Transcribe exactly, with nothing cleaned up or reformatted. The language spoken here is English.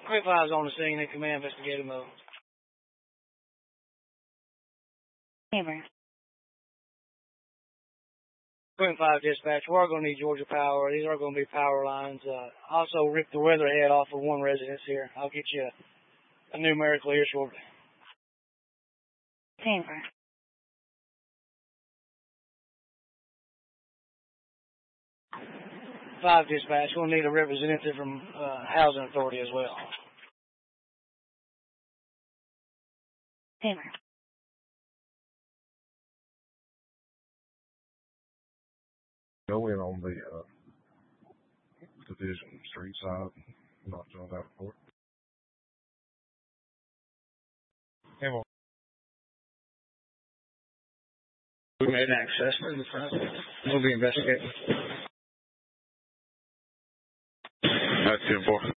Queen five's on the scene in command investigative mode. Neighbor. Queen five dispatch, we are going to need Georgia Power. These are going to be power lines. Uh, also, rip the weatherhead off of one residence here. I'll get you a, a numerical here shortly. Neighbor. Five dispatch, we'll need a representative from uh, Housing Authority as well. Neighbor. Go in on the uh, Division Street side, not doing that report. Hey, well. We made access to the front. We'll be investigating. That's ten four.